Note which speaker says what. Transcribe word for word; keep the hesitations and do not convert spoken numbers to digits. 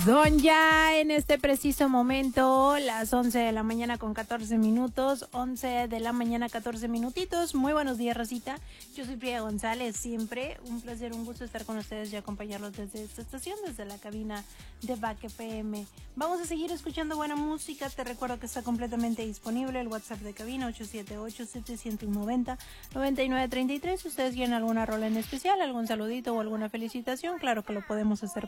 Speaker 1: Son ya en este preciso momento las once de la mañana con catorce minutos, once de la mañana catorce minutitos. Muy buenos días, Rosita. Yo soy Priya González, siempre un placer, un gusto estar con ustedes y acompañarlos desde esta estación, desde la cabina de Back F M. Vamos a seguir escuchando buena música. Te recuerdo que está completamente disponible el WhatsApp de cabina ocho siete ocho, siete nueve cero, nueve nueve tres tres. Si ustedes quieren alguna rola en especial, algún saludito o alguna felicitación, claro que lo podemos hacer